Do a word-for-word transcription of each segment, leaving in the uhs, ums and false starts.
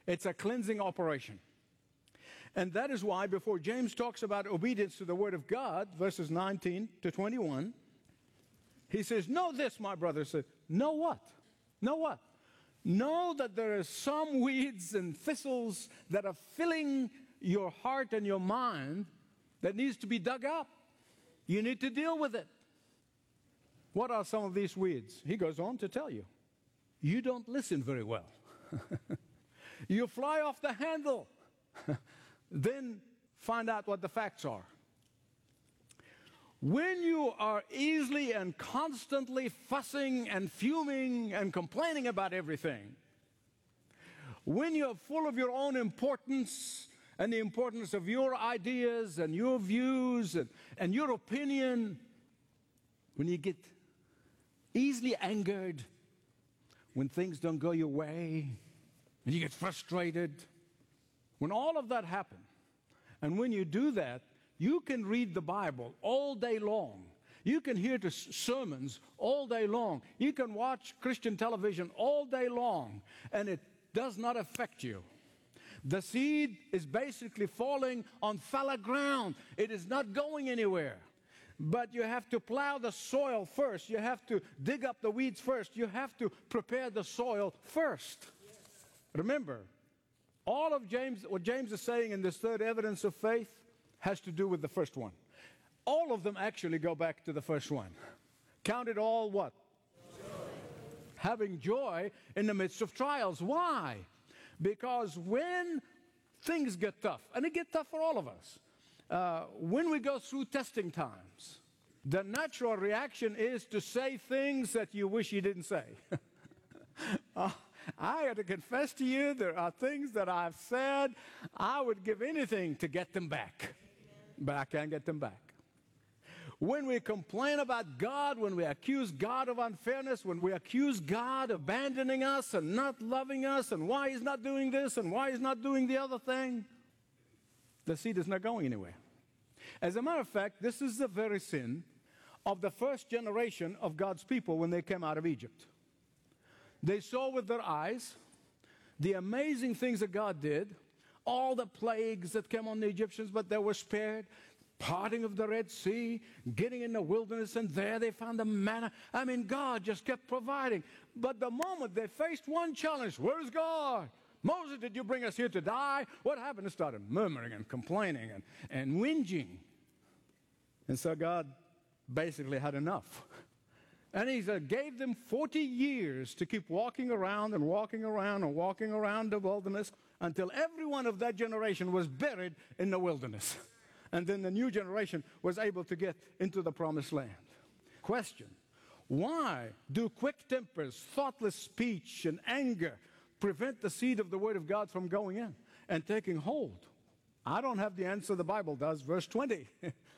It's a cleansing operation. And that is why before James talks about obedience to the Word of God, verses nineteen to twenty-one, he says, know this, my brother. Said, know what? Know what? Know that there are some weeds and thistles that are filling your heart and your mind that needs to be dug up. You need to deal with it. What are some of these weeds? He goes on to tell you. You don't listen very well. You fly off the handle. Then find out what the facts are. When you are easily and constantly fussing and fuming and complaining about everything, when you're full of your own importance and the importance of your ideas and your views and, and your opinion, when you get easily angered, when things don't go your way, and you get frustrated, when all of that happens, and when you do that, you can read the Bible all day long. You can hear the sermons all day long. You can watch Christian television all day long, and it does not affect you. The seed is basically falling on fallow ground. It is not going anywhere. But you have to plow the soil first. You have to dig up the weeds first. You have to prepare the soil first. Remember, all of James, what James is saying in this third evidence of faith has to do with the first one. All of them actually go back to the first one. Count it all what? Joy. Having joy in the midst of trials. Why? Because when things get tough, and it gets tough for all of us, uh, when we go through testing times, the natural reaction is to say things that you wish you didn't say. uh, I have to confess to you, there are things that I've said, I would give anything to get them back. But I can't get them back. When we complain about God, when we accuse God of unfairness, when we accuse God of abandoning us and not loving us and why He's not doing this and why He's not doing the other thing, the seed is not going anywhere. As a matter of fact, this is the very sin of the first generation of God's people when they came out of Egypt. They saw with their eyes the amazing things that God did, all the plagues that came on the Egyptians, but they were spared, parting of the Red Sea, getting in the wilderness, and there they found the manna. I mean, God just kept providing. But the moment they faced one challenge, where is God? Moses, did you bring us here to die? What happened? They started murmuring and complaining and, and whinging. And so God basically had enough. And He uh, gave them forty years to keep walking around and walking around and walking around the wilderness until every one of that generation was buried in the wilderness. And then the new generation was able to get into the promised land. Question: why do quick tempers, thoughtless speech, and anger prevent the seed of the Word of God from going in and taking hold? I don't have the answer. The Bible does. Verse twenty.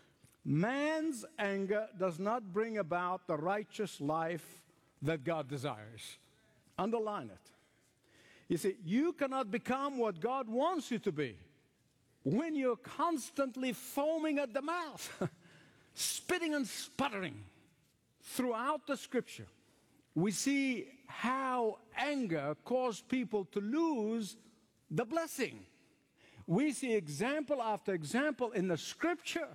Man's anger does not bring about the righteous life that God desires. Underline it. You see, you cannot become what God wants you to be when you're constantly foaming at the mouth, spitting and sputtering. Throughout the Scripture, we see how anger caused people to lose the blessing. We see example after example in the Scripture.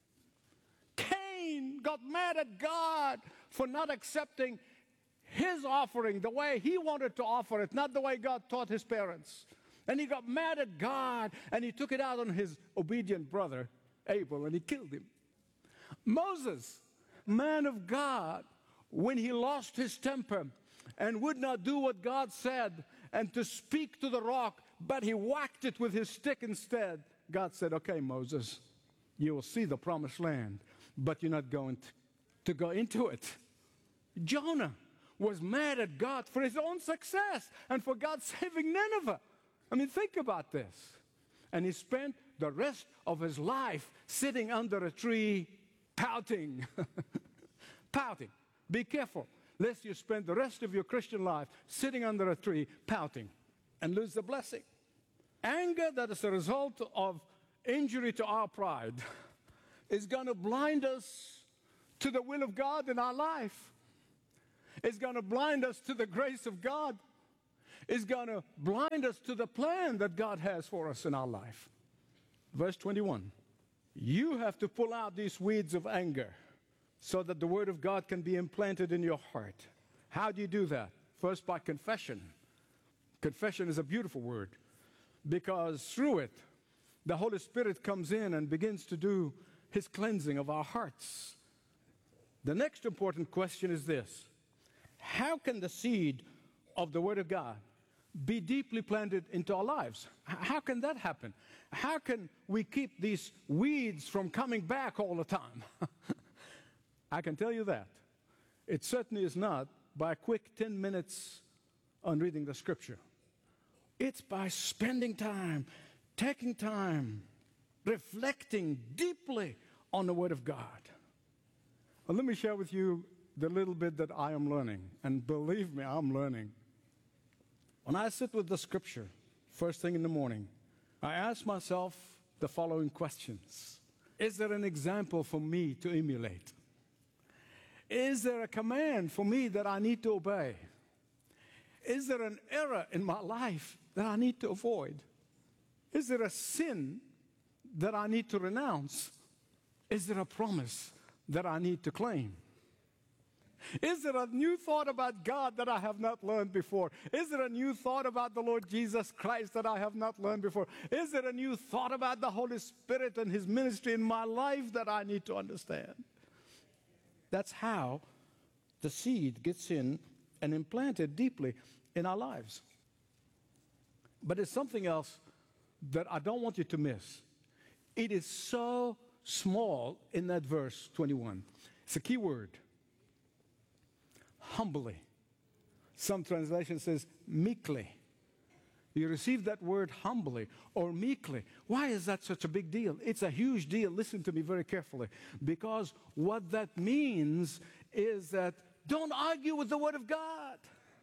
Cain got mad at God for not accepting his offering the way he wanted to offer it, not the way God taught his parents. And he got mad at God, and he took it out on his obedient brother, Abel, and he killed him. Moses, man of God, when he lost his temper and would not do what God said and to speak to the rock, but he whacked it with his stick instead, God said, okay, Moses, you will see the promised land, but you're not going to, to go into it. Jonah was mad at God for his own success and for God saving Nineveh. I mean, think about this. And he spent the rest of his life sitting under a tree pouting. Pouting. Be careful, lest you spend the rest of your Christian life sitting under a tree pouting and lose the blessing. Anger that is a result of injury to our pride is going to blind us to the will of God in our life. It's going to blind us to the grace of God. is going to blind us to the plan that God has for us in our life. Verse twenty-one, you have to pull out these weeds of anger so that the Word of God can be implanted in your heart. How do you do that? First, by confession. Confession is a beautiful word because through it, the Holy Spirit comes in and begins to do His cleansing of our hearts. The next important question is this: how can the seed of the Word of God be deeply planted into our lives? How can that happen? How can we keep these weeds from coming back all the time? I can tell you that. It certainly is not by a quick ten minutes on reading the Scripture. It's by spending time, taking time, reflecting deeply on the Word of God. Well, let me share with you the little bit that I am learning. And believe me, I'm learning. When I sit with the Scripture, first thing in the morning, I ask myself the following questions. Is there an example for me to emulate? Is there a command for me that I need to obey? Is there an error in my life that I need to avoid? Is there a sin that I need to renounce? Is there a promise that I need to claim? Is there a new thought about God that I have not learned before? Is there a new thought about the Lord Jesus Christ that I have not learned before? Is there a new thought about the Holy Spirit and His ministry in my life that I need to understand? That's how the seed gets in and implanted deeply in our lives. But it's something else that I don't want you to miss. It is so small in that verse twenty-one. It's a key word. Humbly. Some translation says meekly. You receive that word humbly or meekly. Why is that such a big deal? It's a huge deal. Listen to me very carefully. Because what that means is that don't argue with the Word of God.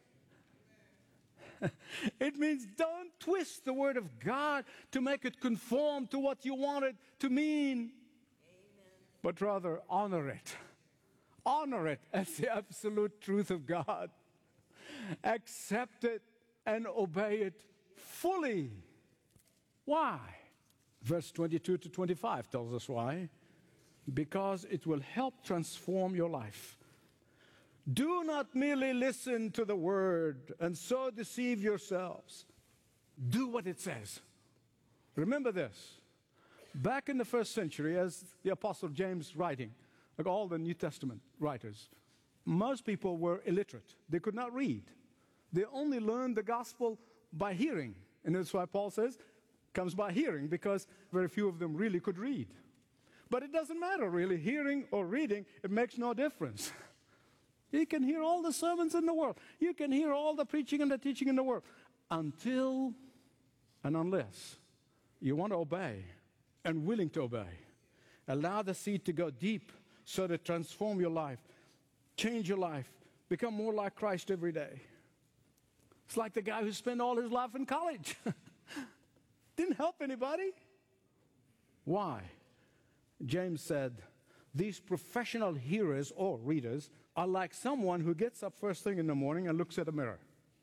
It means don't twist the Word of God to make it conform to what you want it to mean. Amen. But rather honor it. Honor it as the absolute truth of God. Accept it and obey it fully. Why? Verse twenty-two to twenty-five tells us why. Because it will help transform your life. Do not merely listen to the word and so deceive yourselves. Do what it says. Remember this. Back in the first century, as the Apostle James writing, like all the New Testament writers, most people were illiterate. They could not read. They only learned the gospel by hearing. And that's why Paul says, comes by hearing, because very few of them really could read. But it doesn't matter really, hearing or reading, it makes no difference. You can hear all the sermons in the world. You can hear all the preaching and the teaching in the world. Until and unless you want to obey and willing to obey, allow the seed to go deep so to transform your life, change your life, become more like Christ every day. It's like the guy who spent all his life in college. Didn't help anybody. Why? James said, these professional hearers or readers are like someone who gets up first thing in the morning and looks at a mirror.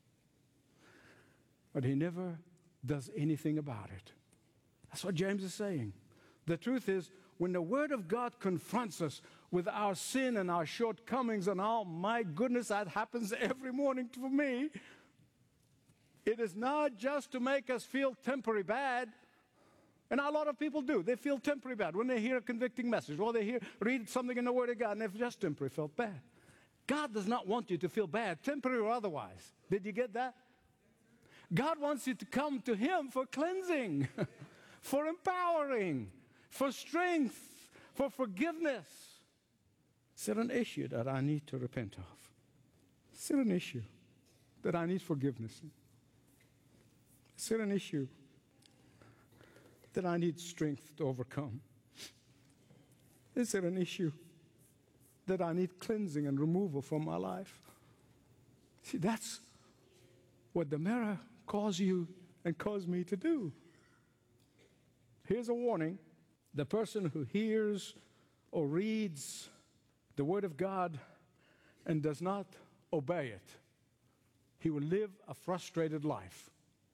But he never does anything about it. That's what James is saying. The truth is, when the Word of God confronts us with our sin and our shortcomings, and oh my goodness, that happens every morning for me, it is not just to make us feel temporary bad. And a lot of people do. They feel temporary bad when they hear a convicting message or they hear read something in the Word of God and they've just temporarily felt bad. God does not want you to feel bad, temporary or otherwise. Did you get that? God wants you to come to Him for cleansing, for empowering, for strength, for forgiveness. Is there an issue that I need to repent of? Is there an issue that I need forgiveness in? Is there an issue that I need strength to overcome? Is there an issue that I need cleansing and removal from my life? See, that's what the mirror calls you and calls me to do. Here's a warning. The person who hears or reads the Word of God and does not obey it, he will live a frustrated life.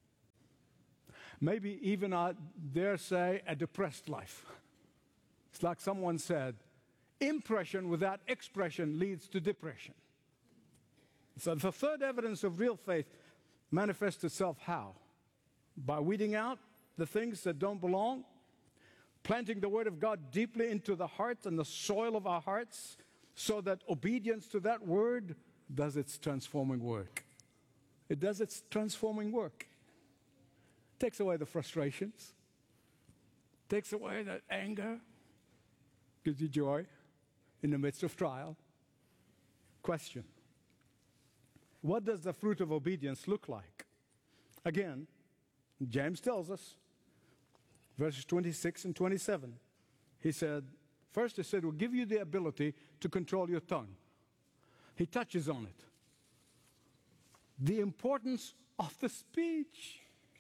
Maybe even, I dare say, a depressed life. It's like someone said, impression without expression leads to depression. So the third evidence of real faith manifests itself how? By weeding out the things that don't belong, planting the Word of God deeply into the heart and the soil of our hearts, so that obedience to that Word does its transforming work. It does its transforming work. Takes away the frustrations, takes away the anger, gives you joy in the midst of trial. Question: what does the fruit of obedience look like? Again, James tells us, verses twenty-six and twenty-seven. He said, first he said, we'll give you the ability to control your tongue. He touches on it. The importance of the speech.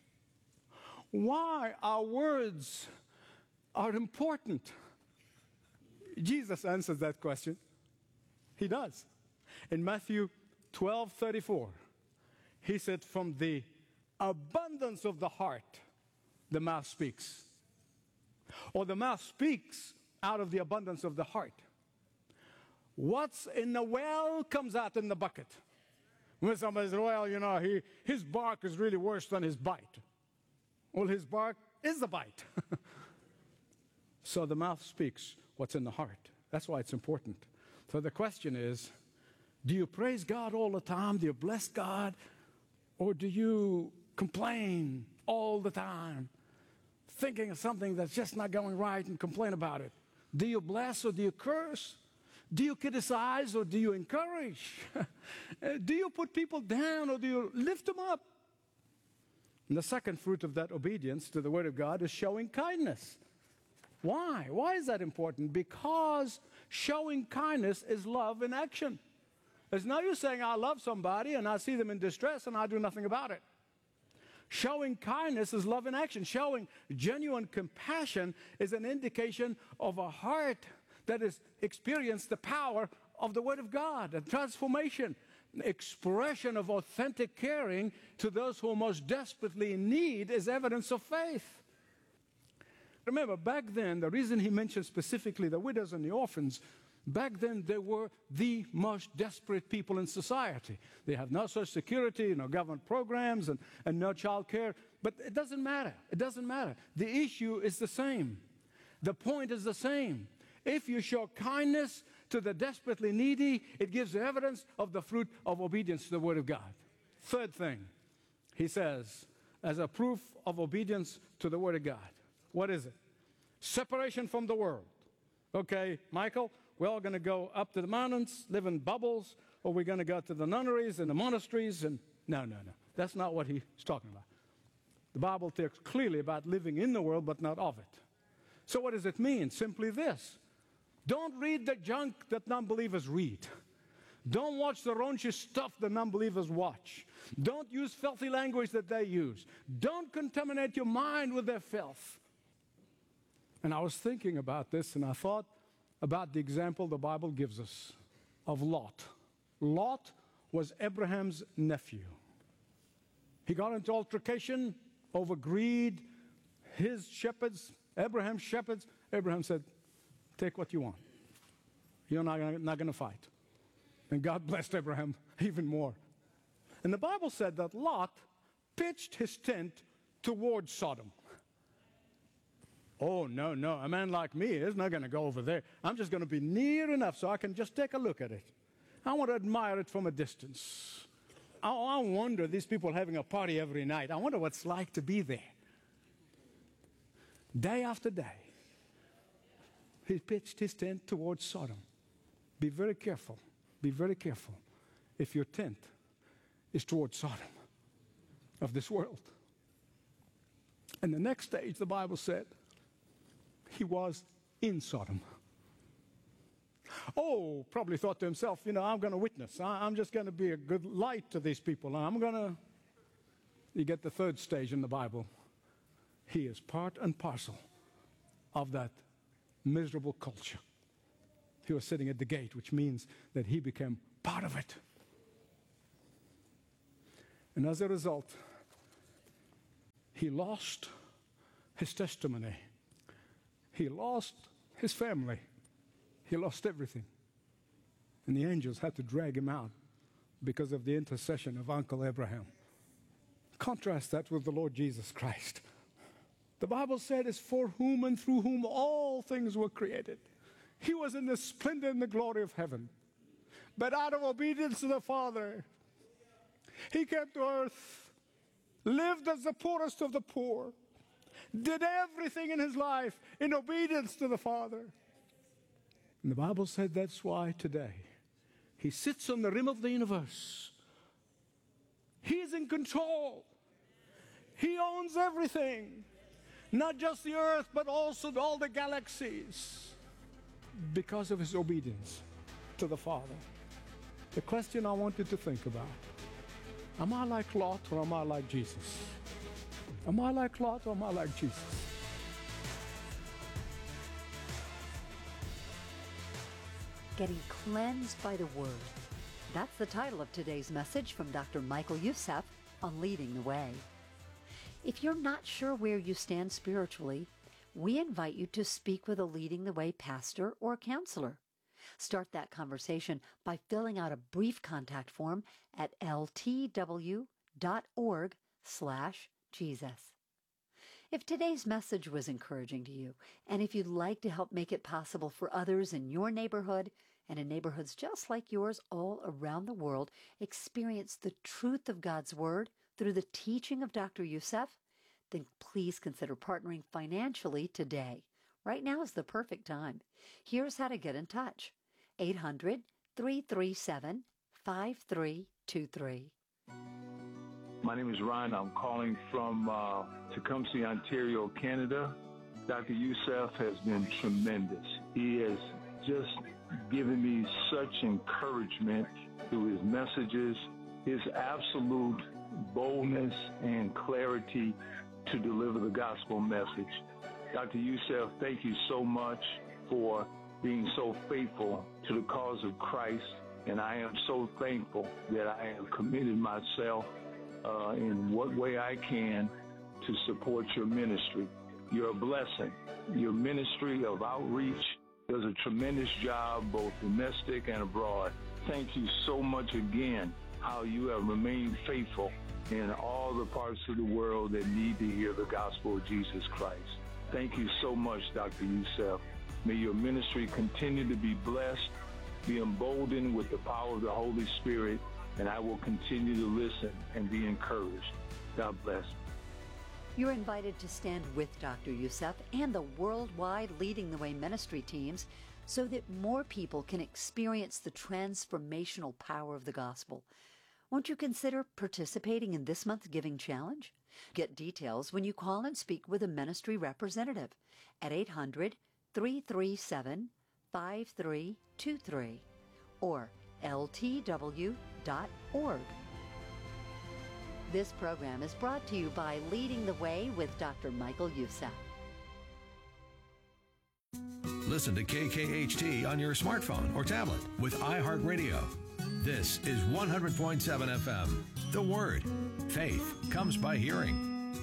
Why our words are important. Jesus answers that question. He does. In Matthew twelve thirty-four, he said, from the abundance of the heart, the mouth speaks. Or the mouth speaks out of the abundance of the heart. What's in the well comes out in the bucket. When somebody says, well, you know, he, his bark is really worse than his bite. Well, his bark is the bite. So the mouth speaks what's in the heart. That's why it's important. So the question is, do you praise God all the time? Do you bless God? Or do you complain all the time, thinking of something that's just not going right and complain about it? Do you bless or do you curse? Do you criticize or do you encourage? Do you put people down or do you lift them up? And the second fruit of that obedience to the Word of God is showing kindness. Why? Why is that important? Because showing kindness is love in action. There's no use saying I love somebody and I see them in distress and I do nothing about it. Showing kindness is love in action. Showing genuine compassion is an indication of a heart that has experienced the power of the Word of God, a transformation, expression of authentic caring to those who are most desperately in need is evidence of faith. Remember, back then, the reason he mentioned specifically the widows and the orphans, back then they were the most desperate people in society. They have no social security, no government programs, and, and no child care. But it doesn't matter. It doesn't matter. The issue is the same. The point is the same. If you show kindness to the desperately needy, it gives evidence of the fruit of obedience to the Word of God. Third thing, he says, as a proof of obedience to the Word of God. What is it? Separation from the world. Okay, Michael, we're all going to go up to the mountains, live in bubbles, or we're going to go to the nunneries and the monasteries. And no, no, no. That's not what he's talking about. The Bible talks clearly about living in the world, but not of it. So what does it mean? Simply this. Don't read the junk that non-believers read. Don't watch the raunchy stuff that non-believers watch. Don't use filthy language that they use. Don't contaminate your mind with their filth. And I was thinking about this, and I thought about the example the Bible gives us of Lot. Lot was Abraham's nephew. He got into altercation over greed. His shepherds, Abraham's shepherds, Abraham said, take what you want. You're not gonna, not going to fight. And God blessed Abraham even more. And the Bible said that Lot pitched his tent towards Sodom. Oh, no, no, a man like me is not going to go over there. I'm just going to be near enough so I can just take a look at it. I want to admire it from a distance. I, I wonder, these people having a party every night, I wonder what it's like to be there. Day after day, he pitched his tent towards Sodom. Be very careful. Be very careful if your tent is towards Sodom of this world. And the next stage, the Bible said, he was in Sodom. Oh, probably thought to himself, you know, I'm going to witness. I'm just going to be a good light to these people. I'm going to... You get the third stage in the Bible. He is part and parcel of that miserable culture. He was sitting at the gate, which means that he became part of it. And as a result, he lost his testimony. He lost his family. He lost everything. And the angels had to drag him out because of the intercession of Uncle Abraham. Contrast that with the Lord Jesus Christ. The Bible said it's for whom and through whom all things were created. He was in the splendor and the glory of heaven. But out of obedience to the Father, he came to earth, lived as the poorest of the poor, did everything in his life in obedience to the Father. And the Bible said that's why today he sits on the rim of the universe. He's in control. He owns everything. Not just the earth, but also all the galaxies. Because of his obedience to the Father. The question I want you to think about. Am I like Lot or am I like Jesus? Am I like Lot or am I like Jesus? Getting cleansed by the Word. That's the title of today's message from Doctor Michael Youssef on Leading the Way. If you're not sure where you stand spiritually, we invite you to speak with a Leading the Way pastor or counselor. Start that conversation by filling out a brief contact form at ltw.org slash Jesus. If today's message was encouraging to you, and if you'd like to help make it possible for others in your neighborhood and in neighborhoods just like yours all around the world experience the truth of God's Word through the teaching of Doctor Youssef, then please consider partnering financially today. Right now is the perfect time. Here's how to get in touch. eight hundred, three three seven, five three two three. My name is Ryan. I'm calling from uh, Tecumseh, Ontario, Canada. Doctor Youssef has been tremendous. He has just given me such encouragement through his messages, his absolute boldness and clarity to deliver the gospel message. Doctor Youssef, thank you so much for being so faithful to the cause of Christ, and I am so thankful that I have committed myself uh, in what way I can to support your ministry. You're a blessing. Your ministry of outreach does a tremendous job, both domestic and abroad. Thank you so much again, how you have remained faithful in all the parts of the world that need to hear the gospel of Jesus Christ. Thank you so much, Doctor Youssef. May your ministry continue to be blessed, be emboldened with the power of the Holy Spirit, and I will continue to listen and be encouraged. God bless. You're invited to stand with Doctor Youssef and the worldwide Leading the Way ministry teams so that more people can experience the transformational power of the gospel. Won't you consider participating in this month's Giving Challenge? Get details when you call and speak with a ministry representative at eight hundred, three three seven, five three two three or L T W dot org. This program is brought to you by Leading the Way with Doctor Michael Youssef. Listen to K K H T on your smartphone or tablet with iHeartRadio. This is one hundred point seven F M. The Word. Faith comes by hearing.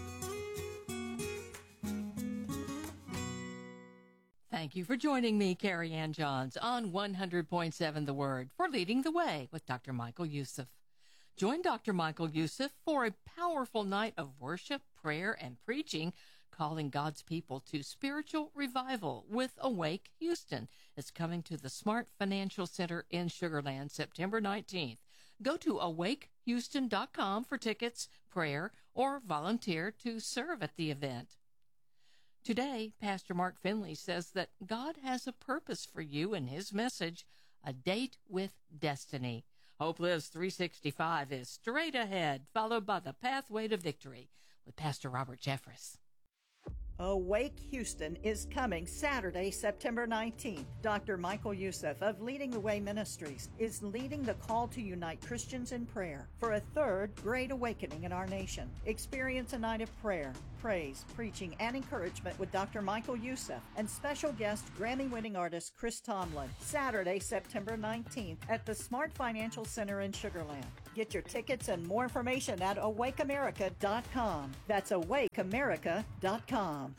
Thank you for joining me, Carrie Ann Johns, on one hundred point seven The Word for Leading the Way with Doctor Michael Youssef. Join Doctor Michael Youssef for a powerful night of worship, prayer, and preaching, calling God's people to spiritual revival with Awake Houston. It's coming to the Smart Financial Center in Sugar Land, September nineteenth. Go to awake houston dot com for tickets, prayer, or volunteer to serve at the event. Today, Pastor Mark Finley says that God has a purpose for you in his message, A Date with Destiny. Hope Lives three sixty-five is straight ahead, followed by the Pathway to Victory with Pastor Robert Jeffress. Awake Houston is coming Saturday, September nineteenth. Doctor Michael Youssef of Leading the Way Ministries is leading the call to unite Christians in prayer for a third great awakening in our nation. Experience a night of prayer, praise, preaching, and encouragement with Doctor Michael Youssef and special guest Grammy-winning artist Chris Tomlin. Saturday, September nineteenth at the Smart Financial Center in Sugar Land. Get your tickets and more information at awake america dot com. That's awake america dot com.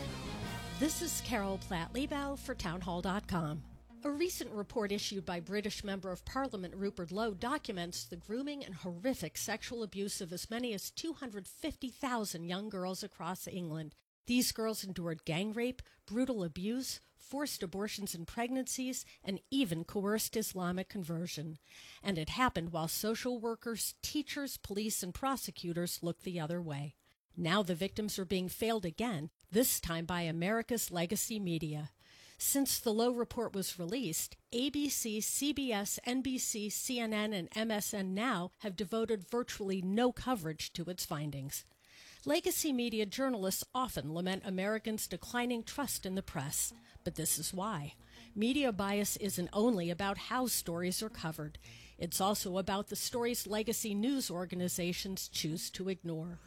This is Carol Platt-Liebau for townhall dot com. A recent report issued by British Member of Parliament Rupert Lowe documents the grooming and horrific sexual abuse of as many as two hundred fifty thousand young girls across England. These girls endured gang rape, brutal abuse, forced abortions and pregnancies, and even coerced Islamic conversion. And it happened while social workers, teachers, police, and prosecutors looked the other way. Now the victims are being failed again, this time by America's legacy media. Since the Lowe report was released, A B C, C B S, N B C, C N N, and M S N Now have devoted virtually no coverage to its findings. Legacy media journalists often lament Americans' declining trust in the press, but this is why. Media bias isn't only about how stories are covered. It's also about the stories legacy news organizations choose to ignore.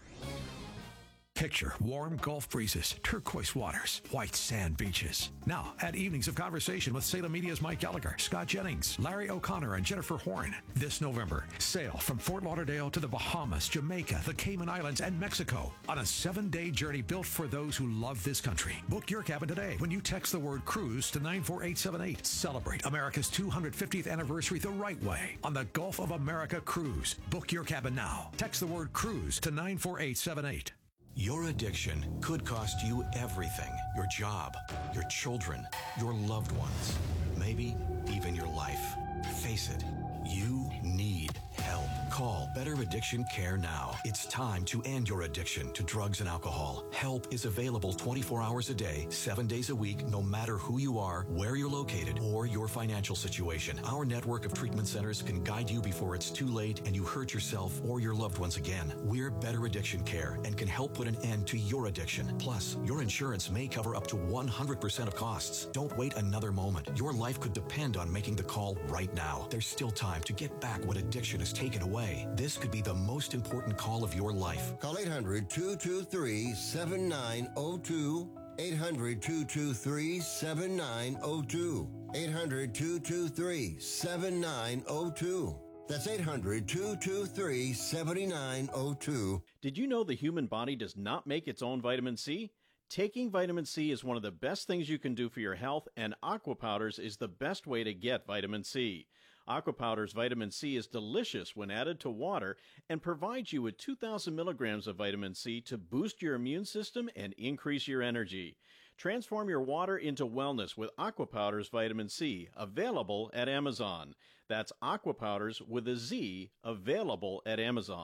Picture warm Gulf breezes, turquoise waters, white sand beaches. Now, at Evenings of Conversation with Salem Media's Mike Gallagher, Scott Jennings, Larry O'Connor, and Jennifer Horn. This November, sail from Fort Lauderdale to the Bahamas, Jamaica, the Cayman Islands, and Mexico on a seven-day journey built for those who love this country. Book your cabin today when you text the word cruise to nine four eight seven eight. Celebrate America's two hundred fiftieth anniversary the right way on the Gulf of America Cruise. Book your cabin now. Text the word cruise to nine four eight seven eight. Your addiction could cost you everything. Your job, your children, your loved ones, maybe even your life. Face it, you need help. Call Better Addiction Care now. It's time to end your addiction to drugs and alcohol. Help is available twenty-four hours a day, seven days a week, no matter who you are, where you're located, or your financial situation. Our network of treatment centers can guide you before it's too late and you hurt yourself or your loved ones again. We're Better Addiction Care and can help put an end to your addiction. Plus, your insurance may cover up to one hundred percent of costs. Don't wait another moment. Your life could depend on making the call right now. There's still time to get back what addiction has taken away. This could be the most important call of your life. Call eight hundred, two two three, seven nine zero two. eight hundred, two two three, seven nine zero two. eight hundred, two two three, seven nine zero two. That's eight hundred, two two three, seven nine zero two. Did you know the human body does not make its own vitamin C? Taking vitamin C is one of the best things you can do for your health, and Aqua Powders is the best way to get vitamin C. Aqua Powder's vitamin C is delicious when added to water and provides you with two thousand milligrams of vitamin C to boost your immune system and increase your energy. Transform your water into wellness with Aqua Powder's vitamin C, available at Amazon. That's Aqua Powders with a Z, available at Amazon.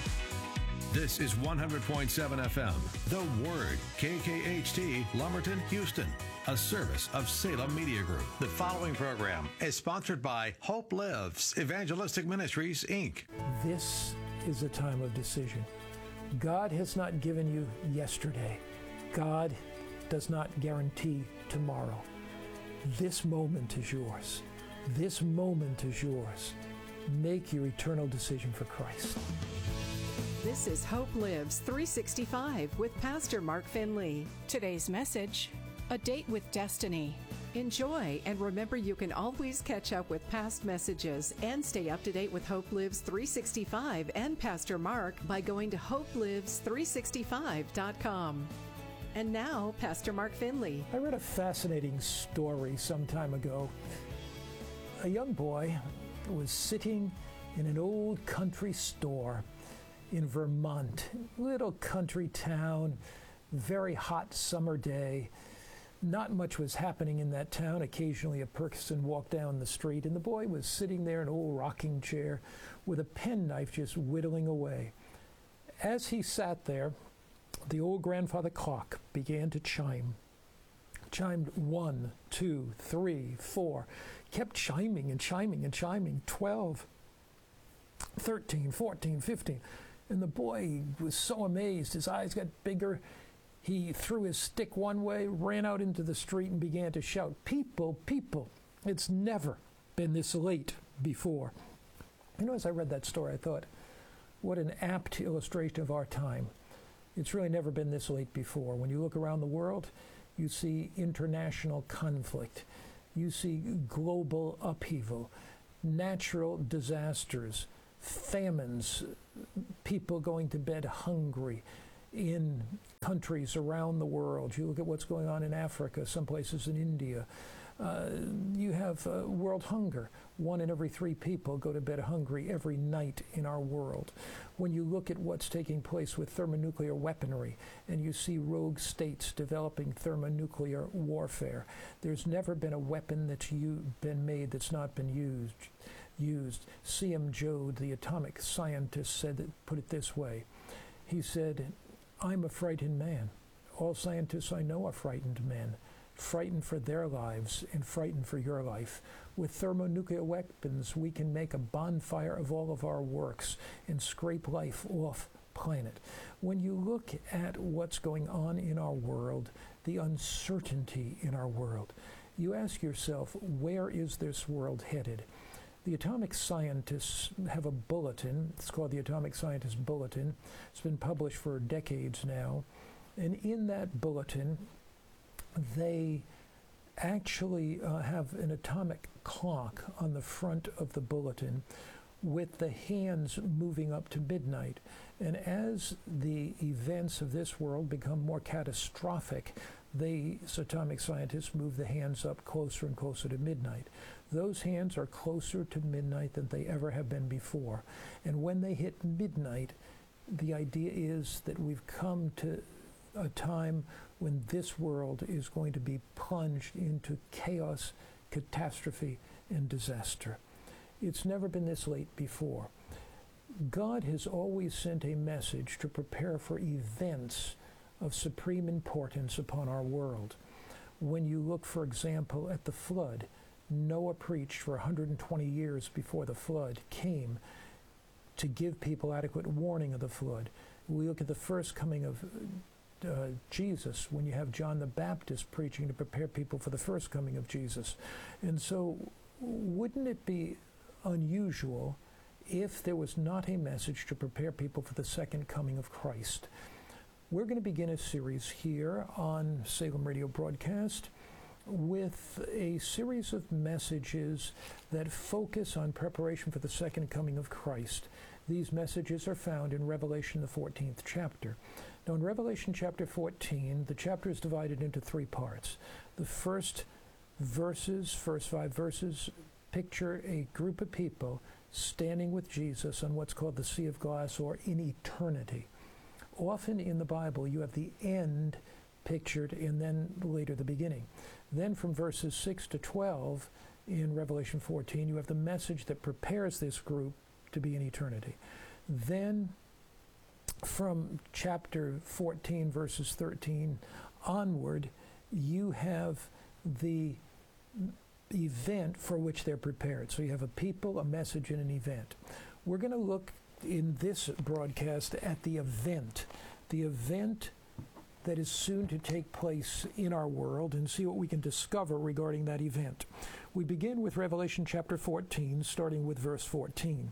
This is one hundred point seven F M, The Word, K K H T, Lumberton, Houston, a service of Salem Media Group. The following program is sponsored by Hope Lives Evangelistic Ministries, Incorporated. This is a time of decision. God has not given you yesterday. God does not guarantee tomorrow. This moment is yours. This moment is yours. Make your eternal decision for Christ. This is Hope Lives three sixty-five with Pastor Mark Finley. Today's message, A Date with Destiny. Enjoy, and remember you can always catch up with past messages and stay up to date with Hope Lives three sixty-five and Pastor Mark by going to hope lives three sixty-five dot com. And now, Pastor Mark Finley. I read a fascinating story some time ago. A young boy was sitting in an old country store in Vermont, little country town, very hot summer day. Not much was happening in that town. Occasionally a person walked down the street, and the boy was sitting there in an old rocking chair with a penknife just whittling away. As he sat there, the old grandfather clock began to chime. Chimed one, two, three, four, kept chiming and chiming and chiming, twelve, thirteen, fourteen, fifteen. And the boy was so amazed, his eyes got bigger. He threw his stick one way, ran out into the street, and began to shout, "People, people, it's never been this late before." You know, as I read that story, I thought, what an apt illustration of our time. It's really never been this late before. When you look around the world, you see international conflict. You see global upheaval, natural disasters, famines, people going to bed hungry in countries around the world. You look at what's going on in Africa, some places in India. Uh, you have uh, world hunger. One in every three people go to bed hungry every night in our world. When you look at what's taking place with thermonuclear weaponry and you see rogue states developing thermonuclear warfare, there's never been a weapon that's u- been made that's not been used. used. C M Joad, the atomic scientist, said that, put it this way. He said, I'm a frightened man. All scientists I know are frightened men. Frightened for their lives and frightened for your life. With thermonuclear weapons, we can make a bonfire of all of our works and scrape life off planet. When you look at what's going on in our world, the uncertainty in our world, you ask yourself, where is this world headed? The atomic scientists have a bulletin. It's called the Atomic Scientist Bulletin. It's been published for decades now. And in that bulletin, they actually uh, have an atomic clock on the front of the bulletin with the hands moving up to midnight. And as the events of this world become more catastrophic, these atomic scientists move the hands up closer and closer to midnight. Those hands are closer to midnight than they ever have been before. And when they hit midnight, the idea is that we've come to a time when this world is going to be plunged into chaos, catastrophe, and disaster. It's never been this late before. God has always sent a message to prepare for events of supreme importance upon our world. When you look, for example, at the flood, Noah preached for one hundred twenty years before the flood came to give people adequate warning of the flood. We look at the first coming of Uh, Jesus, when you have John the Baptist preaching to prepare people for the first coming of Jesus. And so wouldn't it be unusual if there was not a message to prepare people for the second coming of Christ? We're going to begin a series here on Salem Radio Broadcast with a series of messages that focus on preparation for the second coming of Christ. These messages are found in Revelation, the fourteenth chapter. Now, in Revelation chapter fourteen, the chapter is divided into three parts. The first verses, first five verses, picture a group of people standing with Jesus on what's called the Sea of Glass, or in eternity. Often in the Bible, you have the end pictured and then later the beginning. Then from verses six to twelve in Revelation fourteen, you have the message that prepares this group to be in eternity. Then from chapter fourteen, verses thirteen onward, you have the event for which they're prepared. So you have a people, a message, and an event. We're going to look in this broadcast at the event, the event that is soon to take place in our world, and see what we can discover regarding that event. We begin with Revelation chapter fourteen, starting with verse fourteen.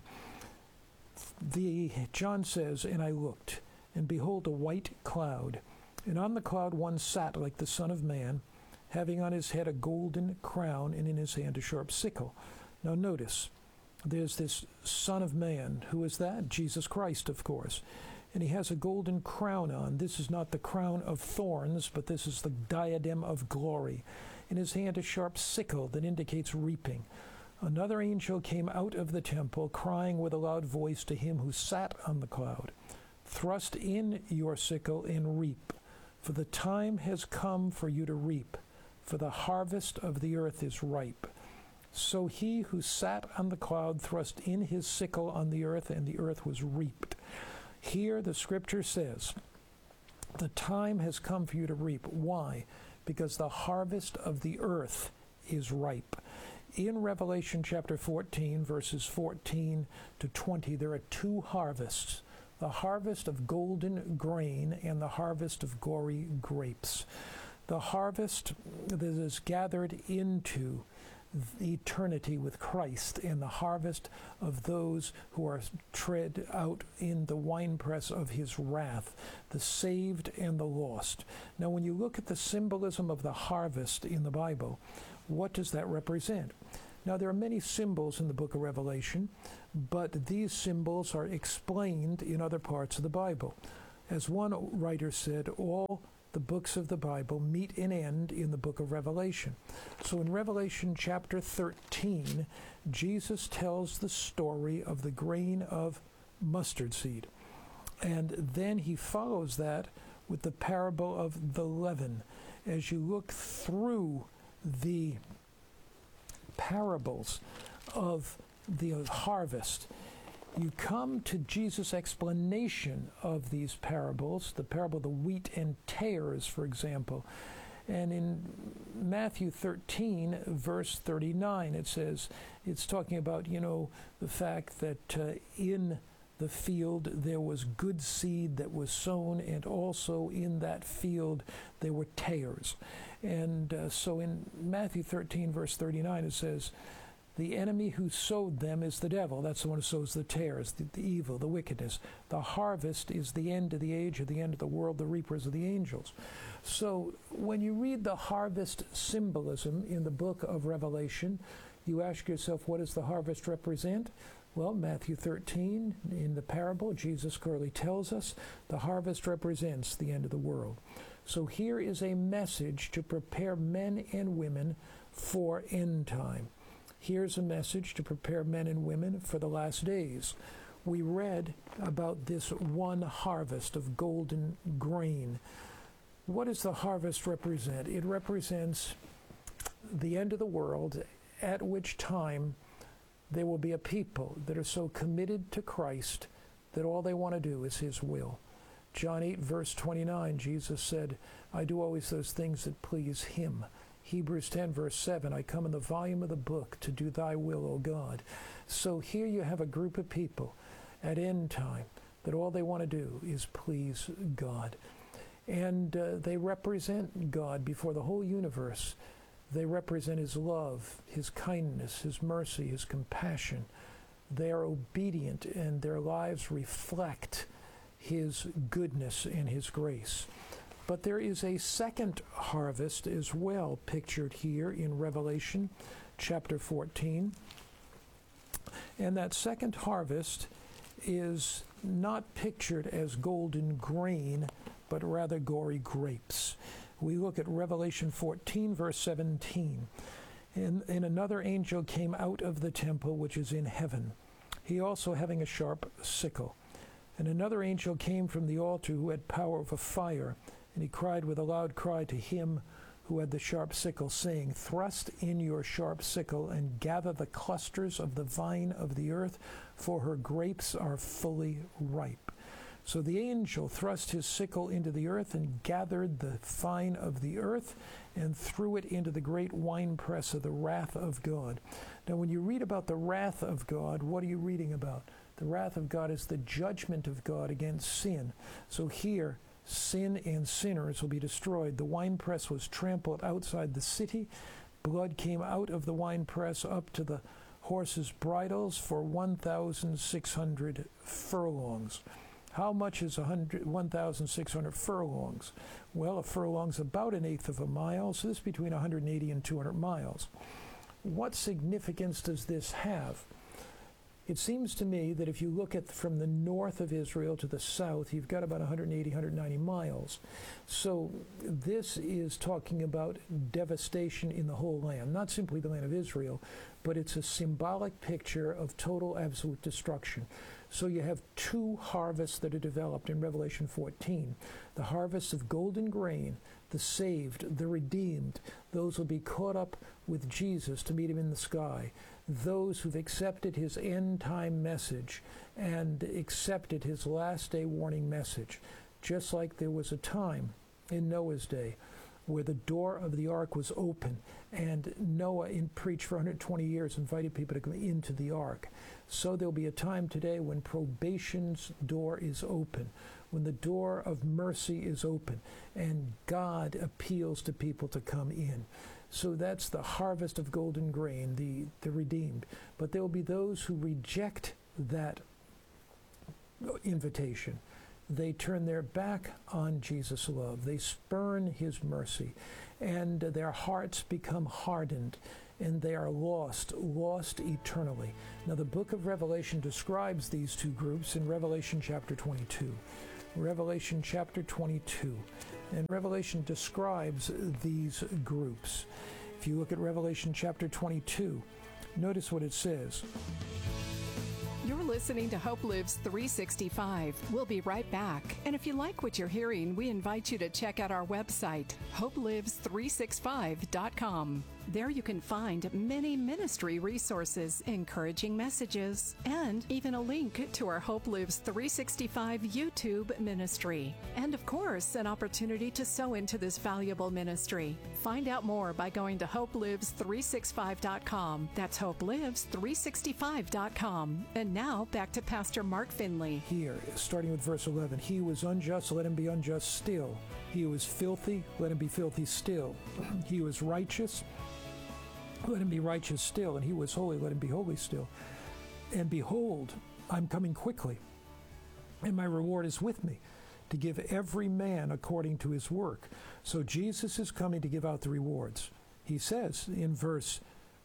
The, John says, "And I looked, and behold a white cloud, and on the cloud one sat like the Son of Man, having on his head a golden crown, and in his hand a sharp sickle." Now notice, there's this Son of Man. Who is that? Jesus Christ, of course. And he has a golden crown on. This is not the crown of thorns, but this is the diadem of glory. In his hand a sharp sickle that indicates reaping. Another angel came out of the temple, crying with a loud voice to him who sat on the cloud, "Thrust in your sickle and reap, for the time has come for you to reap, for the harvest of the earth is ripe." So he who sat on the cloud thrust in his sickle on the earth, and the earth was reaped. Here the scripture says, the time has come for you to reap. Why? Because the harvest of the earth is ripe. In Revelation chapter fourteen, verses fourteen to twenty, there are two harvests, the harvest of golden grain and the harvest of gory grapes. The harvest that is gathered into eternity with Christ, and the harvest of those who are tread out in the winepress of his wrath, the saved and the lost. Now, when you look at the symbolism of the harvest in the Bible, what does that represent? Now, there are many symbols in the book of Revelation, but these symbols are explained in other parts of the Bible. As one writer said, all the books of the Bible meet an end in the book of Revelation. So in Revelation chapter thirteen, Jesus tells the story of the grain of mustard seed. And then he follows that with the parable of the leaven. As you look through the parables of the harvest, you come to Jesus' explanation of these parables, the parable of the wheat and tares, for example. And in Matthew thirteen, verse thirty-nine, it says, it's talking about, you know, the fact that uh, in the field there was good seed that was sown, and also in that field there were tares. And uh, so in Matthew thirteen, verse thirty-nine, it says, the enemy who sowed them is the devil. That's the one who sows the tares, the, the evil, the wickedness. The harvest is the end of the age, or the end of the world. The reapers are the angels. So when you read the harvest symbolism in the book of Revelation, you ask yourself, what does the harvest represent? Well, Matthew thirteen, in the parable, Jesus clearly tells us the harvest represents the end of the world. So here is a message to prepare men and women for end time. Here's a message to prepare men and women for the last days. We read about this one harvest of golden grain. What does the harvest represent? It represents the end of the world, at which time there will be a people that are so committed to Christ that all they want to do is his will. John eight, verse twenty-nine, Jesus said, I do always those things that please him. Hebrews ten, verse seven, I come in the volume of the book to do thy will, O God. So here you have a group of people at end time that all they want to do is please God. And uh, they represent God before the whole universe. They represent his love, his kindness, his mercy, his compassion. They are obedient, and their lives reflect his goodness and his grace. But there is a second harvest as well pictured here in Revelation chapter fourteen. And that second harvest is not pictured as golden grain, but rather gory grapes. We look at Revelation fourteen, verse seventeen. And, and another angel came out of the temple which is in heaven, he also having a sharp sickle. And another angel came from the altar who had power of a fire, and he cried with a loud cry to him who had the sharp sickle, saying, thrust in your sharp sickle and gather the clusters of the vine of the earth, for her grapes are fully ripe. So the angel thrust his sickle into the earth and gathered the vine of the earth and threw it into the great winepress of the wrath of God. Now, when you read about the wrath of God, what are you reading about? The wrath of God is the judgment of God against sin. So here, sin and sinners will be destroyed. The winepress was trampled outside the city. Blood came out of the winepress up to the horses' bridles for one thousand six hundred furlongs. How much is one thousand six hundred furlongs? Well, a furlong's about an eighth of a mile, so this is between one hundred eighty and two hundred miles. What significance does this have? It seems to me that if you look at from the north of Israel to the south, you've got about one hundred eighty, one hundred ninety miles. So this is talking about devastation in the whole land, not simply the land of Israel, but it's a symbolic picture of total, absolute destruction. So you have two harvests that are developed in Revelation fourteen. The harvest of golden grain, the saved, the redeemed, those will be caught up with Jesus to meet him in the sky. Those who've accepted his end-time message and accepted his last-day warning message. Just like there was a time in Noah's day where the door of the ark was open, and Noah in preached for one hundred twenty years, invited people to come into the ark. So there'll be a time today when probation's door is open, when the door of mercy is open, and God appeals to people to come in. So that's the harvest of golden grain, the, the redeemed. But there will be those who reject that invitation. they turn their back on Jesus' love. They spurn his mercy, and their hearts become hardened, and they are lost, lost eternally. Now, the book of Revelation describes these two groups in Revelation chapter twenty-two. Revelation chapter twenty-two. And Revelation describes these groups. If you look at Revelation chapter twenty-two, notice what it says. You're listening to Hope Lives three sixty-five. We'll be right back. And if you like what you're hearing, we invite you to check out our website, hope lives three sixty-five dot com. There you can find many ministry resources, encouraging messages, and even a link to our Hope Lives three sixty-five YouTube ministry. And of course, an opportunity to sow into this valuable ministry. Find out more by going to hope lives three sixty-five dot com. That's hope lives three sixty-five dot com. And now, back to Pastor Mark Finley. Here, starting with verse eleven, he who was unjust, let him be unjust still. He who was filthy, let him be filthy still. He who was righteous, let him be righteous still. And he who was holy, let him be holy still. And behold, I'm coming quickly, and my reward is with me, to give every man according to his work. So Jesus is coming to give out the rewards. He says in verse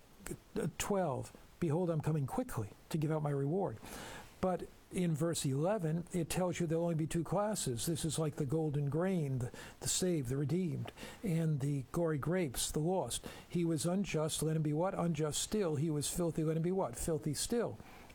twelve, behold, I'm coming quickly to give out my reward. But in verse eleven, it tells you there'll only be two classes. This is like the golden grain, the, the saved, the redeemed, and the gory grapes, the lost. He was unjust, let him be what? Unjust still. He was filthy, let him be what? Filthy still.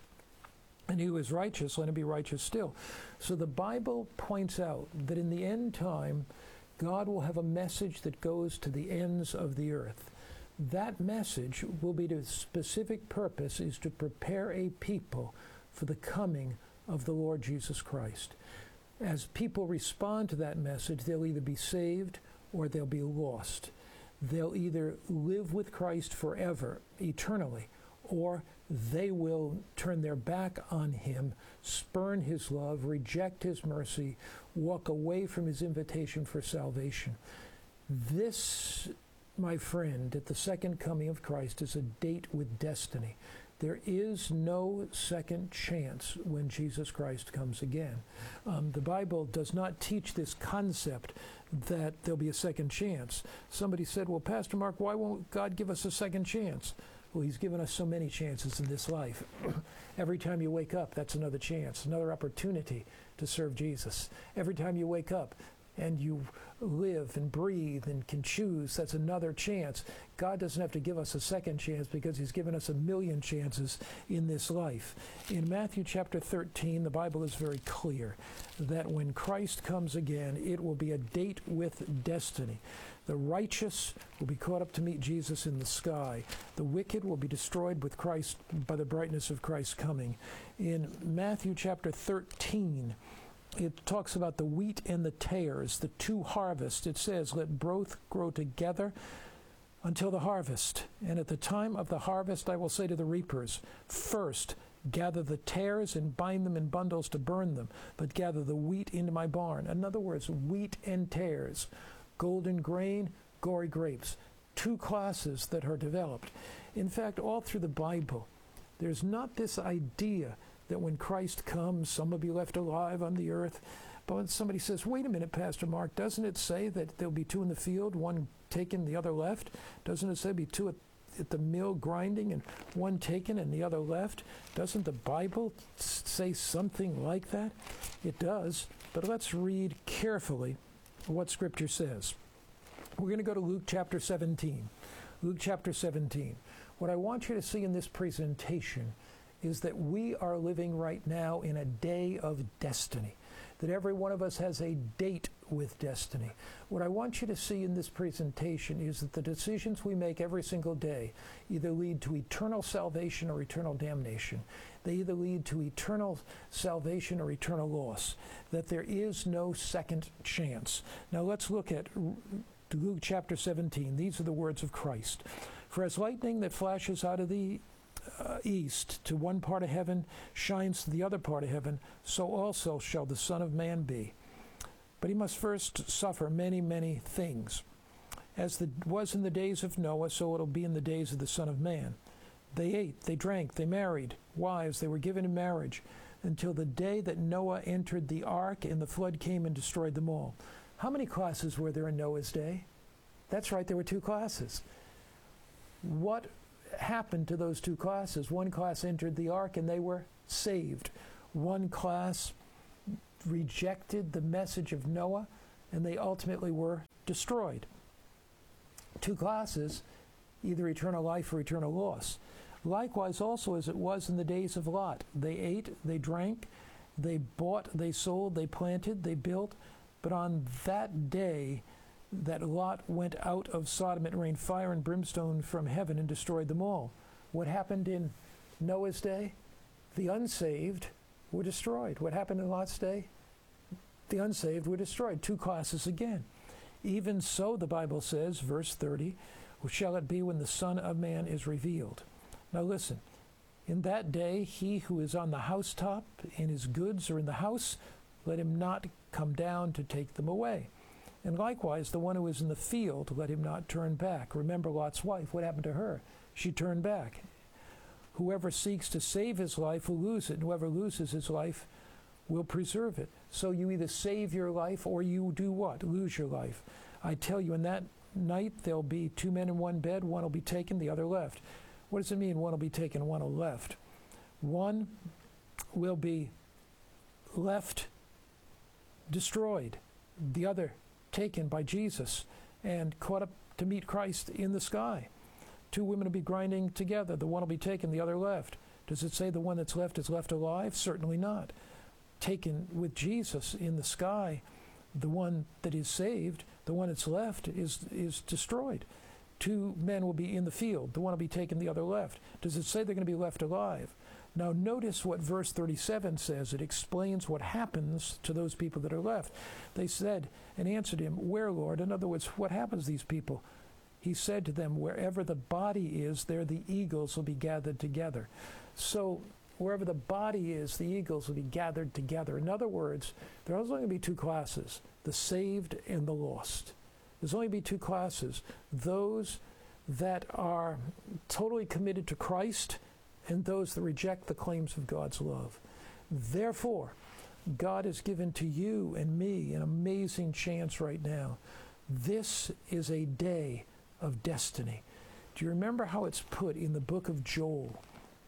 And he was righteous, let him be righteous still. So the Bible points out that in the end time, God will have a message that goes to the ends of the earth. That message will be to specific purpose, is to prepare a people for the coming of the Lord Jesus Christ. As people respond to that message, they'll either be saved or they'll be lost. They'll either live with Christ forever, eternally, or they will turn their back on him, spurn his love, reject his mercy, walk away from his invitation for salvation. This, my friend, at the second coming of Christ is a date with destiny. There is no second chance when Jesus Christ comes again. Um, the Bible does not teach this concept that there'll be a second chance. Somebody said, well, Pastor Mark, why won't God give us a second chance? Well, he's given us so many chances in this life. Every time you wake up, that's another chance, another opportunity to serve Jesus. Every time you wake up and you live and breathe and can choose, that's another chance. God doesn't have to give us a second chance because he's given us a million chances in this life. In Matthew chapter thirteen, the Bible is very clear that when Christ comes again, it will be a date with destiny. The righteous will be caught up to meet Jesus in the sky. The wicked will be destroyed with Christ by the brightness of Christ's coming. In Matthew chapter thirteen, it talks about the wheat and the tares, the two harvests. It says, let both grow together until the harvest. And at the time of the harvest, I will say to the reapers, first, gather the tares and bind them in bundles to burn them, but gather the wheat into my barn. In other words, wheat and tares, golden grain, gory grapes, two classes that are developed. In fact, all through the Bible, there's not this idea that when Christ comes, some will be left alive on the earth. But when somebody says, wait a minute, Pastor Mark, doesn't it say that there'll be two in the field, one taken, the other left? Doesn't it say be two at, at the mill grinding and one taken and the other left? Doesn't the Bible say something like that? It does, but let's read carefully what Scripture says. We're going to go to Luke chapter seventeen. Luke chapter seventeen. What I want you to see in this presentation is that we are living right now in a day of destiny, that every one of us has a date with destiny. What I want you to see in this presentation is that the decisions we make every single day either lead to eternal salvation or eternal damnation. They either lead to eternal salvation or eternal loss, that there is no second chance. Now let's look at Luke chapter seventeen. These are the words of Christ. For as lightning that flashes out of the Uh, east to one part of heaven shines to the other part of heaven, so also shall the Son of Man be. But he must first suffer many, many things. As it was in the days of Noah, so it'll be in the days of the Son of Man. They ate, they drank, they married wives, they were given in marriage. until the day that Noah entered the ark and the flood came and destroyed them all. How many classes were there in Noah's day? That's right, there were two classes. What happened to those two classes? One class entered the ark and they were saved. One class rejected the message of Noah and they ultimately were destroyed. Two classes, either eternal life or eternal loss. Likewise also as it was in the days of Lot. They ate, they drank, they bought, they sold, they planted, they built, but on that day that Lot went out of Sodom, it rained fire and brimstone from heaven and destroyed them all. What happened in Noah's day? The unsaved were destroyed. What happened in Lot's day? The unsaved were destroyed. Two classes again. Even so, the Bible says, verse thirty, shall it be when the Son of Man is revealed. Now listen, in that day he who is on the housetop and his goods are in the house, let him not come down to take them away. And likewise, the one who is in the field, let him not turn back. Remember Lot's wife, what happened to her? She turned back. Whoever seeks to save his life will lose it, and whoever loses his life will preserve it. So you either save your life or you do what? Lose your life. I tell you, in that night there'll be two men in one bed, one will be taken, the other left. What does it mean, one will be taken, one will left? One will be left destroyed, the other taken by Jesus and caught up to meet Christ in the sky. Two women will be grinding together, the one will be taken, the other left. Does it say the one that's left is left alive? Certainly not. Taken with Jesus in the sky, the one that is saved, the one that's left is, is destroyed. Two men will be in the field, the one will be taken, the other left. Does it say they're going to be left alive? Now notice what verse thirty-seven says. It explains what happens to those people that are left. They said and answered him, where, Lord? In other words, what happens to these people? He said to them, wherever the body is, there the eagles will be gathered together. So wherever the body is, the eagles will be gathered together. In other words, there's only going to be two classes, the saved and the lost. There's only going to be two classes, those that are totally committed to Christ and those that reject the claims of God's love. Therefore, God has given to you and me an amazing chance right now. This is a day of destiny. Do you remember how it's put in the book of Joel?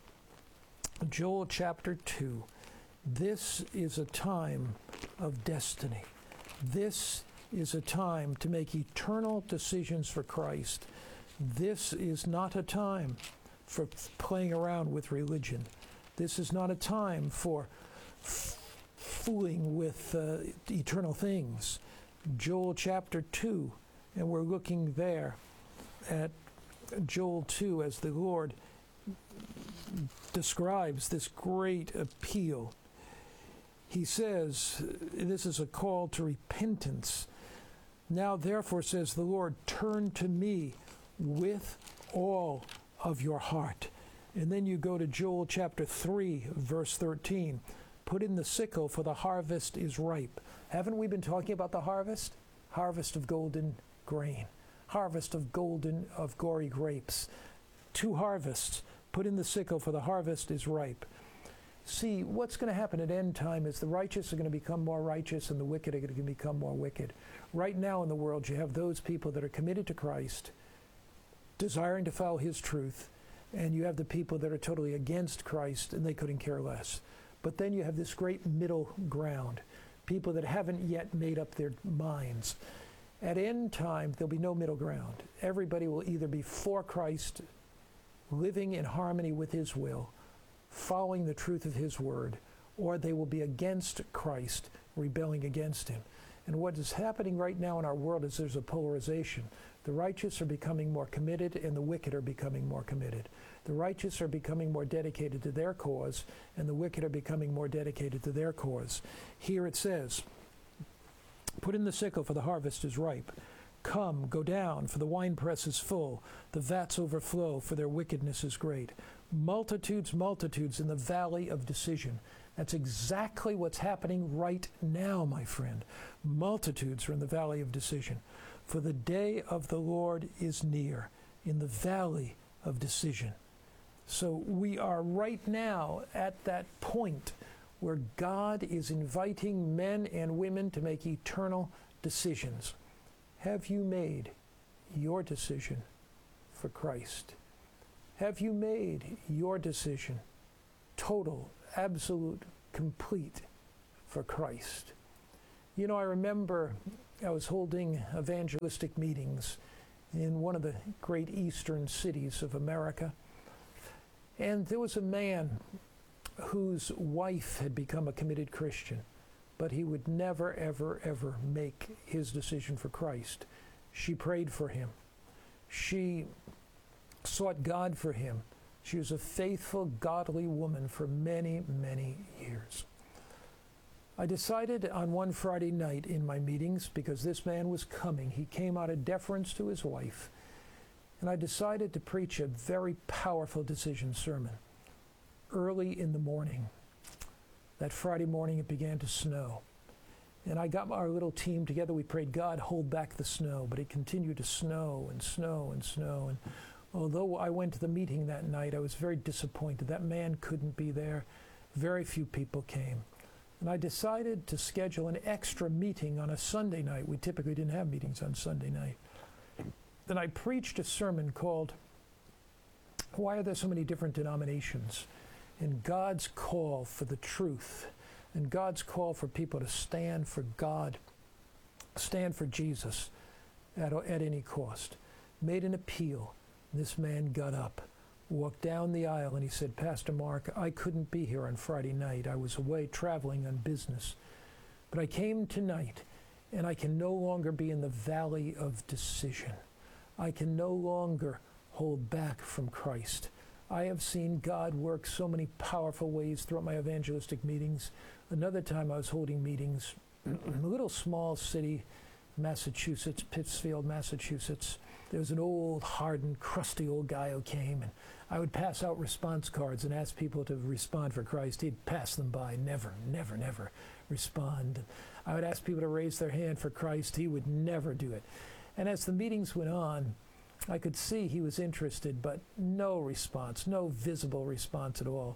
Joel chapter two. This is a time of destiny. This is a time to make eternal decisions for Christ. This is not a time for playing around with religion. This is not a time for f- fooling with uh, eternal things. Joel chapter two, and we're looking there at Joel two as the Lord describes this great appeal. He says, this is a call to repentance. Now therefore, says the Lord, turn to me with all of your heart. And then you go to Joel chapter three, verse thirteen. Put in the sickle, for the harvest is ripe. Haven't we been talking about the harvest? Harvest of golden grain. Harvest of golden, of gory grapes. Two harvests. Put in the sickle, for the harvest is ripe. See, what's going to happen at end time is the righteous are going to become more righteous and the wicked are going to become more wicked. Right now in the world, you have those people that are committed to Christ, desiring to follow his truth, and you have the people that are totally against Christ and they couldn't care less. But then you have this great middle ground, people that haven't yet made up their minds. At end time, there'll be no middle ground. Everybody will either be for Christ, living in harmony with his will, following the truth of his word, or they will be against Christ, rebelling against him. And what is happening right now in our world is there's a polarization. The righteous are becoming more committed and the wicked are becoming more committed. The righteous are becoming more dedicated to their cause and the wicked are becoming more dedicated to their cause. Here it says, put in the sickle, for the harvest is ripe. Come, go down, for the winepress is full. The vats overflow, for their wickedness is great. Multitudes, multitudes in the valley of decision. That's exactly what's happening right now, my friend. Multitudes are in the valley of decision. For the day of the Lord is near, in the valley of decision. So we are right now at that point where God is inviting men and women to make eternal decisions. Have you made your decision for Christ? Have you made your decision total, absolute, complete for Christ? You know, I remember I was holding evangelistic meetings in one of the great eastern cities of America, and there was a man whose wife had become a committed Christian, but he would never, ever, ever make his decision for Christ. She prayed for him. She sought God for him. She was a faithful, godly woman for many, many years. I decided on one Friday night in my meetings, because this man was coming, he came out of deference to his wife, and I decided to preach a very powerful decision sermon early in the morning. That Friday morning it began to snow. And I got our little team together. We prayed, God, hold back the snow. But it continued to snow and snow and snow. And although I went to the meeting that night, I was very disappointed. That man couldn't be there. Very few people came. And I decided to schedule an extra meeting on a Sunday night. We typically didn't have meetings on Sunday night. Then I preached a sermon called, Why Are There So Many Different Denominations? And God's call for the truth, and God's call for people to stand for God, stand for Jesus at, at any cost. Made an appeal. This man got up, walked down the aisle, and he said, Pastor Mark, I couldn't be here on Friday night. I was away traveling on business. But I came tonight, and I can no longer be in the valley of decision. I can no longer hold back from Christ. I have seen God work so many powerful ways throughout my evangelistic meetings. Another time I was holding meetings in a little small city, Massachusetts, Pittsfield, Massachusetts. There was an old, hardened, crusty old guy who came, and I would pass out response cards and ask people to respond for Christ. He'd pass them by, never, never, never respond. I would ask people to raise their hand for Christ. He would never do it. And as the meetings went on, I could see he was interested, but no response, no visible response at all.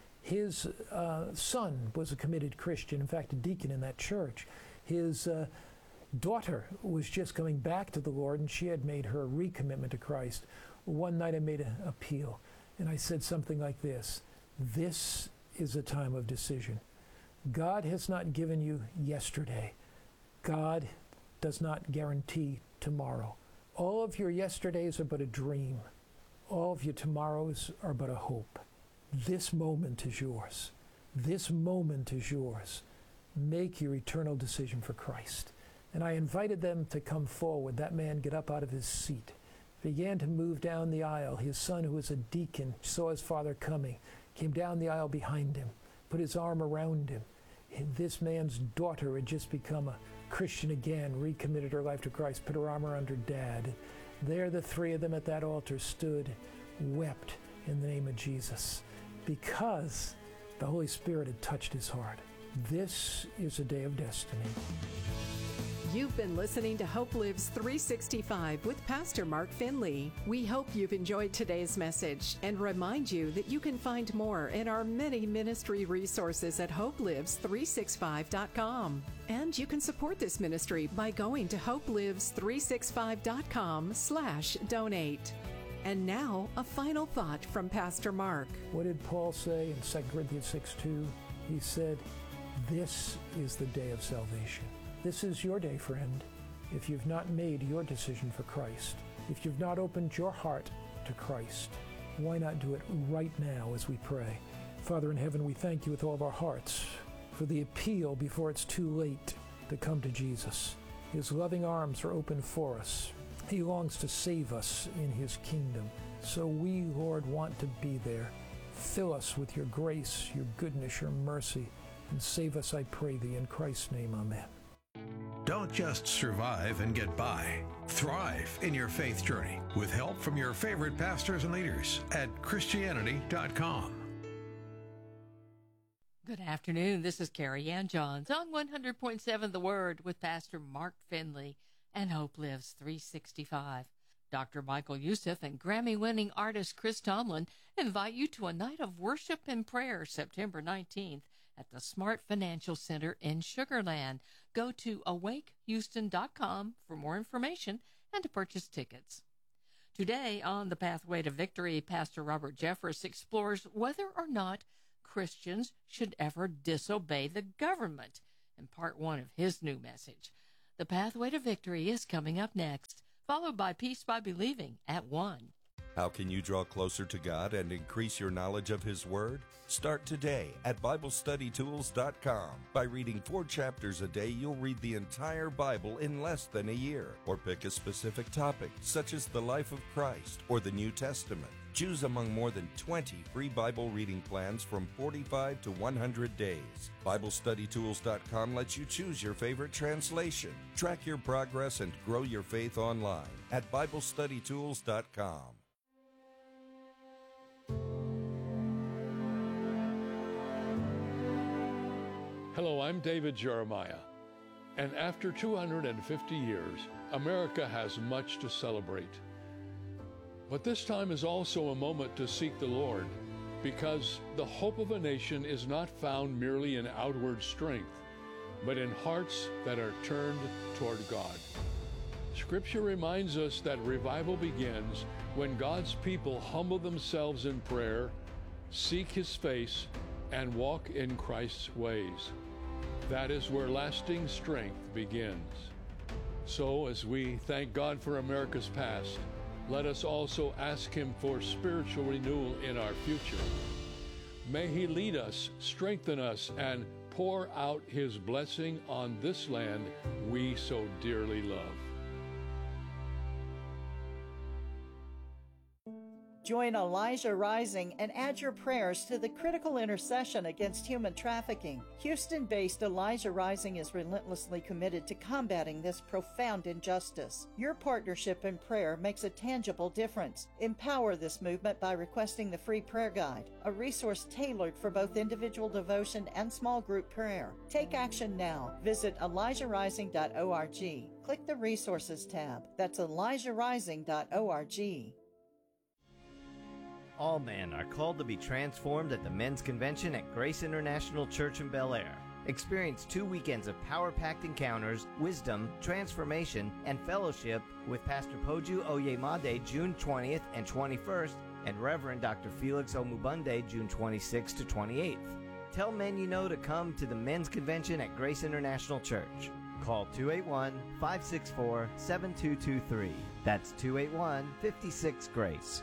His uh, son was a committed Christian, in fact, a deacon in that church. His uh, daughter was just coming back to the Lord, and she had made her recommitment to Christ. One night I made an appeal, and I said something like this: this is a time of decision. God has not given you yesterday. God does not guarantee tomorrow. All of your yesterdays are but a dream. All of your tomorrows are but a hope. This moment is yours. This moment is yours. Make your eternal decision for Christ. And I invited them to come forward. That man get up out of his seat, began to move down the aisle. His son, who was a deacon, saw his father coming, came down the aisle behind him, put his arm around him. And this man's daughter had just become a Christian again, recommitted her life to Christ, put her arm around her dad. There the three of them at that altar stood, wept in the name of Jesus, because the Holy Spirit had touched his heart. This is a day of destiny. You've been listening to Hope Lives three sixty-five with Pastor Mark Finley. We hope you've enjoyed today's message and remind you that you can find more in our many ministry resources at hope lives three sixty-five dot com. And you can support this ministry by going to hope lives three sixty-five dot com slash donate. And now, a final thought from Pastor Mark. What did Paul say in Second Corinthians six two? He said, this is the day of salvation. This is your day, friend. If you've not made your decision for Christ, if you've not opened your heart to Christ, why not do it right now as we pray? Father in heaven, we thank you with all of our hearts for the appeal before it's too late to come to Jesus. His loving arms are open for us. He longs to save us in his kingdom. So we, Lord, want to be there. Fill us with your grace, your goodness, your mercy, and save us, I pray thee, in Christ's name, amen. Don't just survive and get by. Thrive in your faith journey with help from your favorite pastors and leaders at Christianity dot com. Good afternoon. This is Carrie Ann Johns on one hundred point seven The Word with Pastor Mark Finley and Hope Lives three sixty-five. Doctor Michael Youssef and Grammy-winning artist Chris Tomlin invite you to a night of worship and prayer September nineteenth at the Smart Financial Center in Sugar Land. Go to awake houston dot com for more information and to purchase tickets. Today on The Pathway to Victory, Pastor Robert Jeffress explores whether or not Christians should ever disobey the government in part one of his new message. The Pathway to Victory is coming up next, followed by Peace by Believing at one. How can you draw closer to God and increase your knowledge of His Word? Start today at Bible Study Tools dot com. By reading four chapters a day, you'll read the entire Bible in less than a year. Or pick a specific topic, such as the life of Christ or the New Testament. Choose among more than twenty free Bible reading plans from forty-five to one hundred days. Bible Study Tools dot com lets you choose your favorite translation. Track your progress and grow your faith online at Bible Study Tools dot com. Hello, I'm David Jeremiah, and after two hundred fifty years, America has much to celebrate. But this time is also a moment to seek the Lord, because the hope of a nation is not found merely in outward strength, but in hearts that are turned toward God. Scripture reminds us that revival begins when God's people humble themselves in prayer, seek His face, and walk in Christ's ways. That is where lasting strength begins. So, as we thank God for America's past, let us also ask Him for spiritual renewal in our future. May He lead us, strengthen us, and pour out His blessing on this land we so dearly love. Join Elijah Rising and add your prayers to the critical intercession against human trafficking. Houston-based Elijah Rising is relentlessly committed to combating this profound injustice. Your partnership in prayer makes a tangible difference. Empower this movement by requesting the free prayer guide, a resource tailored for both individual devotion and small group prayer. Take action now. Visit elijah rising dot org. Click the Resources tab. That's elijah rising dot org. All men are called to be transformed at the Men's Convention at Grace International Church in Bel Air. Experience two weekends of power-packed encounters, wisdom, transformation, and fellowship with Pastor Poju Oyemade June twentieth and twenty-first and Reverend Doctor Felix Omubunde June twenty-sixth to twenty-eighth. Tell men you know to come to the Men's Convention at Grace International Church. Call two eight one, five six four, seven two two three. That's two eight one, five six, GRACE.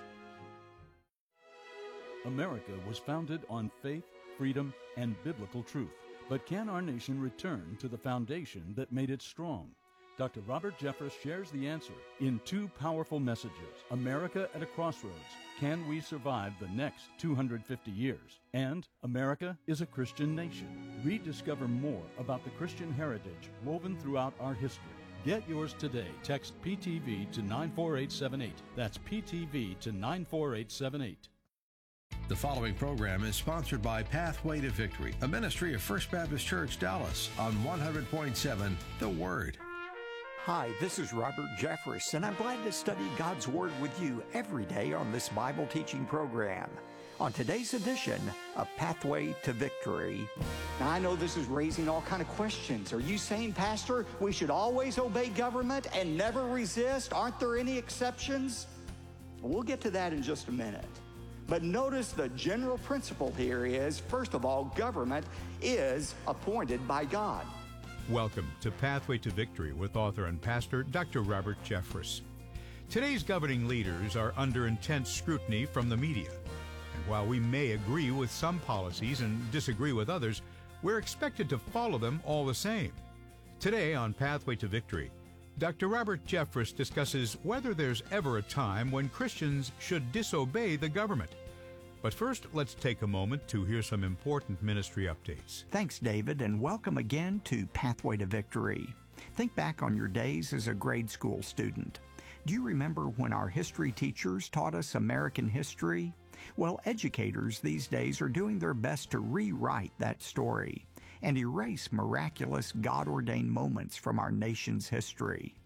America was founded on faith, freedom, and biblical truth. But can our nation return to the foundation that made it strong? Doctor Robert Jeffress shares the answer in two powerful messages. America at a Crossroads. Can we survive the next two hundred fifty years? And America is a Christian nation. Rediscover more about the Christian heritage woven throughout our history. Get yours today. Text P T V to nine four eight seven eight. That's P T V to nine four eight seven eight. The following program is sponsored by Pathway to Victory, a ministry of First Baptist Church, Dallas, on one hundred point seven The Word. Hi, this is Robert Jeffress, and I'm glad to study God's Word with you every day on this Bible teaching program. On today's edition of Pathway to Victory. Now, I know this is raising all kind of questions. Are you saying, Pastor, we should always obey government and never resist? Aren't there any exceptions? We'll get to that in just a minute. But notice the general principle here is, first of all, government is appointed by God. Welcome to Pathway to Victory with author and pastor Doctor Robert Jeffress. Today's governing leaders are under intense scrutiny from the media. And while we may agree with some policies and disagree with others, we're expected to follow them all the same. Today on Pathway to Victory, Doctor Robert Jeffress discusses whether there's ever a time when Christians should disobey the government. But first, let's take a moment to hear some important ministry updates. Thanks, David, and welcome again to Pathway to Victory. Think back on your days as a grade school student. Do you remember when our history teachers taught us American history? Well, educators these days are doing their best to rewrite that story and erase miraculous God-ordained moments from our nation's history.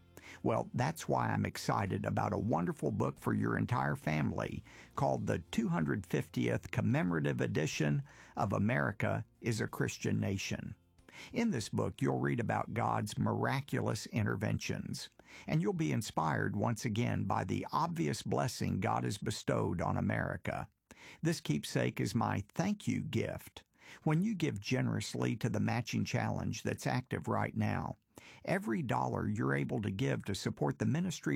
Well, that's why I'm excited about a wonderful book for your entire family called the two hundred fiftieth Commemorative Edition of America is a Christian Nation. In this book, you'll read about God's miraculous interventions, and you'll be inspired once again by the obvious blessing God has bestowed on America. This keepsake is my thank you gift. When you give generously to the matching challenge that's active right now, every dollar you're able to give to support the ministry